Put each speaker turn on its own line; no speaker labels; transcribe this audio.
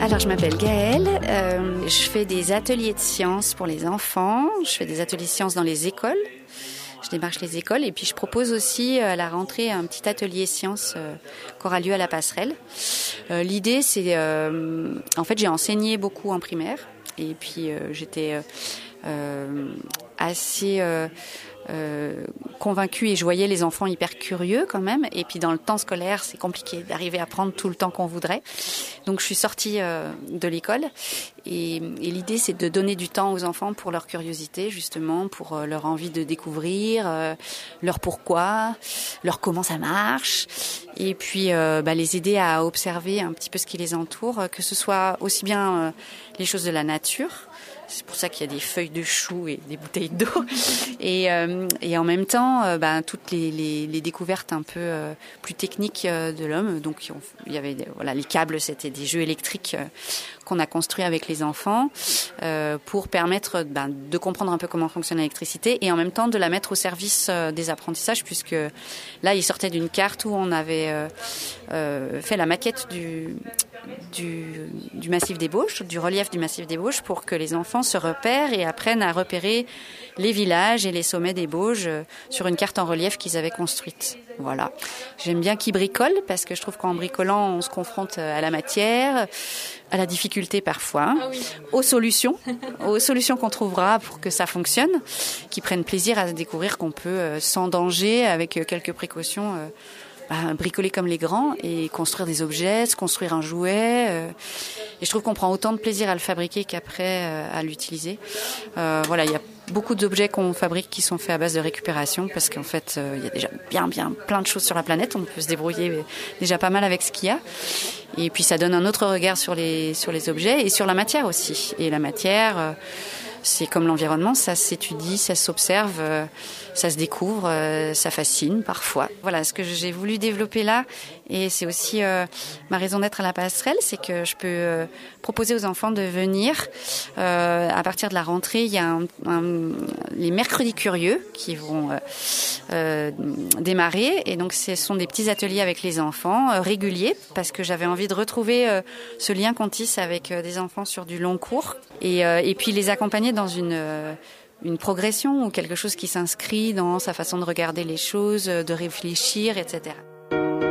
Alors, je m'appelle Gaëlle, je fais des ateliers de sciences pour les enfants, je fais des ateliers de sciences dans les écoles, je démarche les écoles et puis je propose aussi à la rentrée un petit atelier sciences qui aura lieu à la Passerelle. L'idée, c'est, en fait, j'ai enseigné beaucoup en primaire et puis j'étais assez... convaincue et je voyais les enfants hyper curieux quand même, et puis dans le temps scolaire c'est compliqué d'arriver à prendre tout le temps qu'on voudrait, donc je suis sortie de l'école et l'idée c'est de donner du temps aux enfants pour leur curiosité, justement pour leur envie de découvrir, leur pourquoi, leur comment ça marche, et puis les aider à observer un petit peu ce qui les entoure, que ce soit aussi bien les choses de la nature. C'est pour ça qu'il y a des feuilles de choux et des bouteilles d'eau. Et en même temps, toutes les découvertes un peu plus techniques de l'homme. Donc, il y avait les câbles, c'était des jeux électriques qu'on a construits avec les enfants pour permettre de comprendre un peu comment fonctionne l'électricité et en même temps de la mettre au service des apprentissages, puisque là, ils sortaient d'une carte où on avait fait la maquette du massif des Bauges, du relief du massif des Bauges, pour que les enfants se repèrent et apprennent à repérer les villages et les sommets des Bauges sur une carte en relief qu'ils avaient construite. Voilà. J'aime bien qu'ils bricolent parce que je trouve qu'en bricolant, on se confronte à la matière, à la difficulté parfois, aux solutions qu'on trouvera pour que ça fonctionne, qu'ils prennent plaisir à découvrir qu'on peut, sans danger, avec quelques précautions, bricoler comme les grands et construire des objets, se construire un jouet. Et je trouve qu'on prend autant de plaisir à le fabriquer qu'après à l'utiliser. Il y a beaucoup d'objets qu'on fabrique qui sont faits à base de récupération parce qu'en fait, il y a déjà bien plein de choses sur la planète. On peut se débrouiller déjà pas mal avec ce qu'il y a. Et puis ça donne un autre regard sur les objets et sur la matière aussi. Et la matière, c'est comme l'environnement, ça s'étudie, ça s'observe, ça se découvre, ça fascine parfois. Voilà, ce que j'ai voulu développer là, et c'est aussi ma raison d'être à la Passerelle, c'est que je peux proposer aux enfants de venir. À partir de la rentrée, il y a les mercredis curieux qui vont démarrer, et donc ce sont des petits ateliers avec les enfants réguliers, parce que j'avais envie de retrouver ce lien qu'on tisse avec des enfants sur du long cours, et puis les accompagner dans une progression ou quelque chose qui s'inscrit dans sa façon de regarder les choses, de réfléchir, etc.